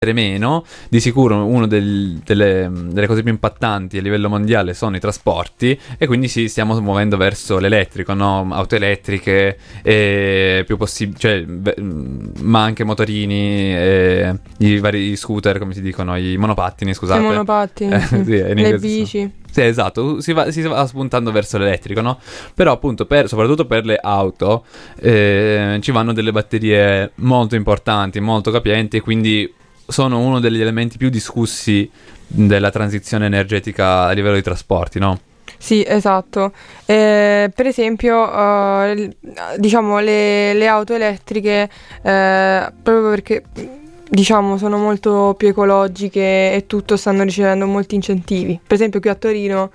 meno. Di sicuro una delle cose più impattanti a livello mondiale sono i trasporti, e quindi ci stiamo muovendo verso l'elettrico, no? Auto elettriche, più possibile, ma anche motorini, i vari scooter, come si dicono, i monopattini, scusate. I monopattini, sì, le bici. Sì, esatto, si va spuntando verso l'elettrico, no? Però appunto, soprattutto per le auto, ci vanno delle batterie molto importanti, molto capienti, e quindi sono uno degli elementi più discussi della transizione energetica a livello di trasporti, no? Sì, esatto. Per esempio, diciamo le auto elettriche, proprio perché diciamo sono molto più ecologiche e tutto, stanno ricevendo molti incentivi. Per esempio qui a Torino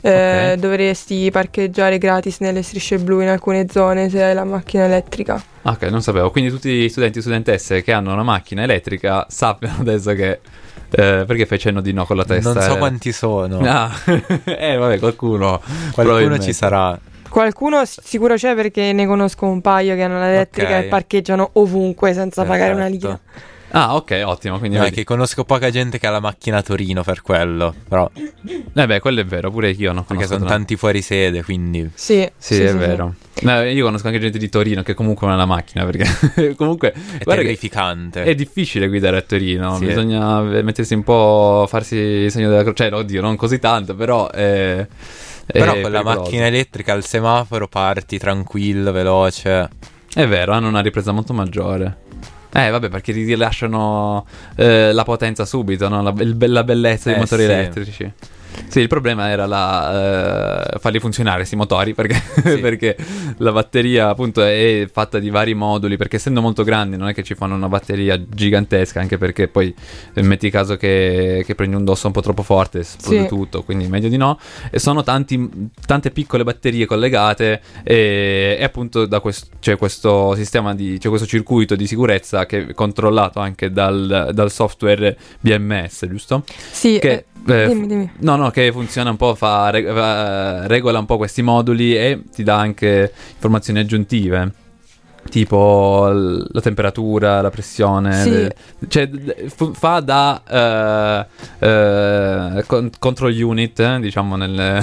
dovresti parcheggiare gratis nelle strisce blu in alcune zone se hai la macchina elettrica. Ok, non sapevo. Quindi tutti gli studenti e studentesse che hanno una macchina elettrica sappiano adesso che... perché fai cenno di no con la testa? Non so quanti sono. Ah, vabbè, qualcuno ci sarà. Qualcuno sicuro c'è, perché ne conosco un paio che hanno l'elettrica e parcheggiano ovunque senza pagare una lira. Ah, ok, ottimo. Quindi no, è che conosco poca gente che ha la macchina a Torino per quello. Però beh, quello è vero, pure io non conosco. Perché sono tanti fuori sede, quindi sì, è vero. No, io conosco anche gente di Torino che comunque non ha la macchina, perché comunque è terrificante. È difficile guidare a Torino, sì, bisogna mettersi un po', farsi il segno della croce, cioè oddio, non così tanto, però però con la macchina elettrica al semaforo parti tranquillo, veloce. È vero, hanno una ripresa molto maggiore. Vabbè, perché ti rilasciano la potenza subito, no? La bellezza dei motori elettrici. Sì, il problema era farli funzionare questi motori, perché, perché la batteria appunto è fatta di vari moduli, perché essendo molto grandi non è che ci fanno una batteria gigantesca, anche perché poi metti caso che prendi un dosso un po' troppo forte, esplode tutto, quindi meglio di no. E sono tante piccole batterie collegate, e appunto c'è questo sistema c'è questo circuito di sicurezza che è controllato anche dal software BMS, giusto? Sì, dimmi. No, che funziona un po', regola un po' questi moduli e ti dà anche informazioni aggiuntive, tipo la temperatura, la pressione, cioè fa da control unit, diciamo,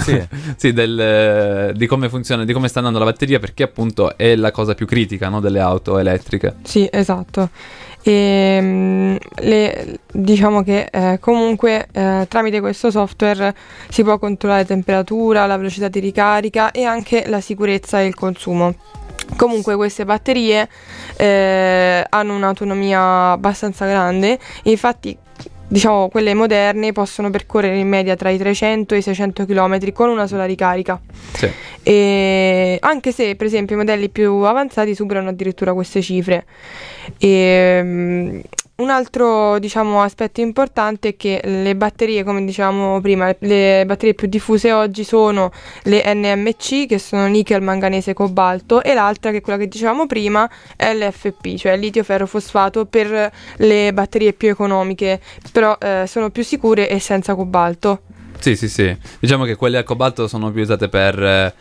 di come funziona, di come sta andando la batteria, perché appunto è la cosa più critica, no, delle auto elettriche. Sì, esatto. E diciamo che comunque tramite questo software si può controllare la temperatura, la velocità di ricarica e anche la sicurezza e il consumo. Comunque queste batterie hanno un'autonomia abbastanza grande, e infatti diciamo quelle moderne possono percorrere in media tra i 300 e i 600 km con una sola ricarica. Sì. E anche se per esempio i modelli più avanzati superano addirittura queste cifre. Un altro, diciamo, aspetto importante è che le batterie, come dicevamo prima, le batterie più diffuse oggi sono le NMC, che sono nickel, manganese, cobalto, e l'altra, che è quella che dicevamo prima, è l'FP, cioè litio ferro fosfato, per le batterie più economiche, però sono più sicure e senza cobalto. Sì. Diciamo che quelle al cobalto sono più usate per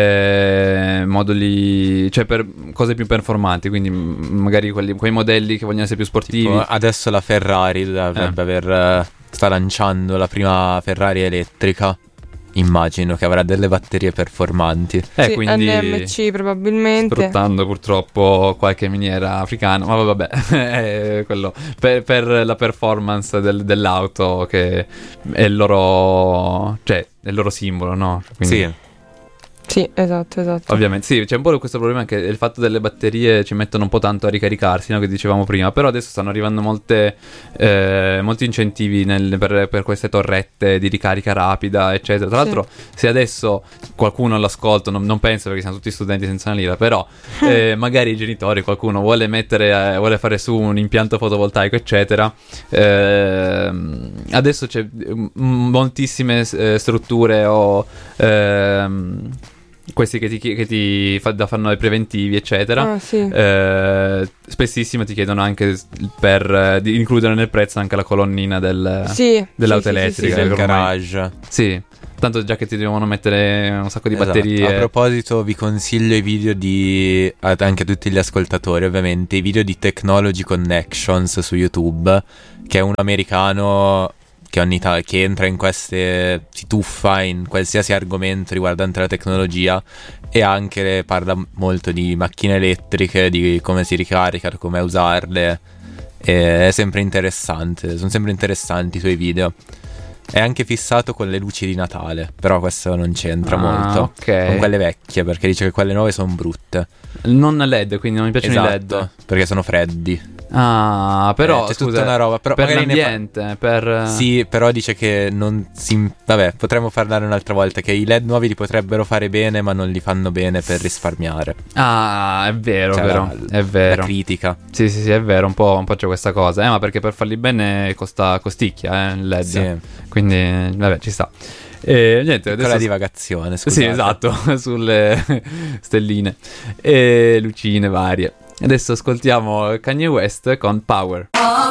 moduli, cioè per cose più performanti, quindi magari quei modelli che vogliono essere più sportivi. Tipo, adesso la Ferrari dovrebbe sta lanciando la prima Ferrari elettrica. Immagino che avrà delle batterie performanti. Sì, quindi NMC probabilmente. Sfruttando purtroppo qualche miniera africana. Ma vabbè, è quello per la performance dell'auto, che è il loro, cioè, è il loro simbolo, no? Quindi... Sì, esatto. Ovviamente, sì, c'è un po' questo problema che il fatto delle batterie ci mettono un po' tanto a ricaricarsi, no? Che dicevamo prima, però adesso stanno arrivando molti incentivi per queste torrette di ricarica rapida, eccetera. Tra l'altro, se adesso qualcuno all'ascolto, non penso, perché siamo tutti studenti senza una lira, però magari i genitori, qualcuno vuole vuole fare su un impianto fotovoltaico, eccetera, adesso c'è moltissime strutture o questi fanno i preventivi, eccetera. Sì. Spessissimo ti chiedono anche di includere nel prezzo anche la colonnina dell'auto elettrica, del garage. Sì. Tanto già che ti devono mettere un sacco di batterie. A proposito, vi consiglio i video anche a tutti gli ascoltatori, ovviamente, i video di Technology Connections su YouTube, che è un americano che entra in si tuffa in qualsiasi argomento riguardante la tecnologia, e anche parla molto di macchine elettriche, di come si ricaricano, come usarle. E è sempre interessante, sono sempre interessanti i suoi video. È anche fissato con le luci di Natale, però questo non c'entra molto con quelle vecchie, perché dice che quelle nuove sono brutte. Non LED, quindi non mi piacciono i LED. Perché sono freddi. Ah, però c'è tutta una roba, però per l'ambiente, Sì, però dice che non si... Vabbè, potremmo parlare un'altra volta, che i LED nuovi li potrebbero fare bene, ma non li fanno bene per risparmiare. Ah, è vero, è vero. La critica. Sì, è vero, un po' c'è questa cosa, ma perché per farli bene costicchia, il LED. Sì. Quindi, vabbè, ci sta. E niente, adesso la divagazione, scusate. Sì, esatto, sulle stelline e lucine varie. Adesso ascoltiamo Kanye West con Power.